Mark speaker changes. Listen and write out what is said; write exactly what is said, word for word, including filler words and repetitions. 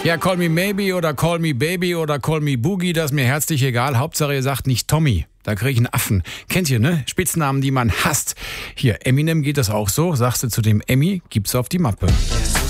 Speaker 1: Ja, call me maybe oder call me baby oder call me boogie, das ist mir herzlich egal. Hauptsache ihr sagt nicht Tommy. Da krieg ich einen Affen. Kennt ihr, ne? Spitznamen, die man hasst. Hier, Eminem geht das auch so. Sagst du zu dem Emmy, gibt's auf die Mappe.